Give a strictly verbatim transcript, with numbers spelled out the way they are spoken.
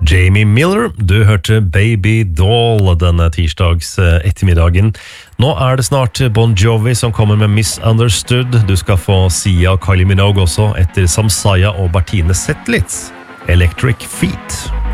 Jamie Miller, du hørte Baby Doll denne tirsdags ettermiddagen. Nå er det snart Bon Jovi som kommer med Misunderstood. Du skal få Sia og Kylie Minogue også etter Samsaya og Bertine Zetlitz. Electric Feet.